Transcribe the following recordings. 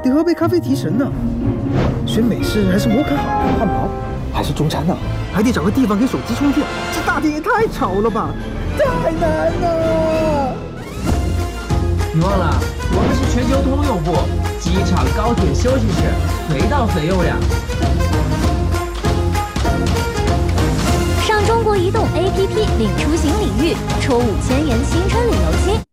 得喝杯咖啡提神呢。选美式还是摩卡好？汉堡还是中餐呢？还得找个地方给手机充电。这大厅也太吵了吧，太难了。 你忘了，我们是全球通用部，机场、高铁、休息室，随到随用呀。 上中国移动 APP 领出行领域，抽5000元新春旅游金。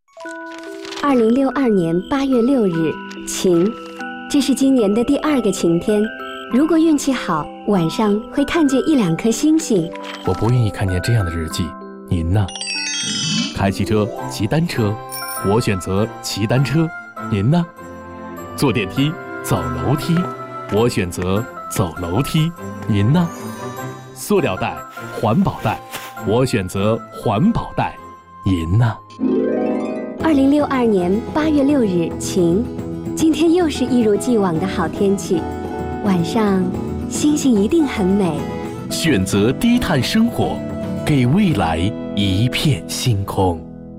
2062年8月6日，晴。这是今年的第2个晴天。如果运气好，晚上会看见1、2颗星星。 我不愿意看见这样的日记，您呢？开汽车、骑单车，我选择骑单车，您呢？坐电梯、走楼梯，我选择走楼梯，您呢？塑料袋、环保袋，我选择环保袋，您呢 ？2062年8月6日，晴。今天又是一如既往的好天气，晚上星星一定很美。 选择低碳生活，给未来一片星空。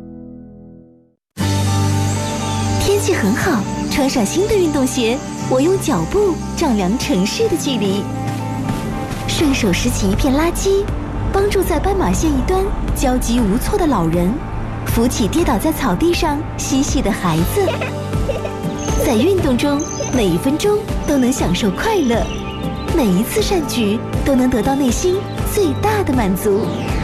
天气很好，穿上新的运动鞋，我用脚步丈量城市的距离，顺手拾起一片垃圾，帮助在斑马线一端焦急无措的老人，扶起跌倒在草地上嬉戏的孩子。在运动中，每1分钟都能享受快乐，每一次善举都能得到内心最大的满足。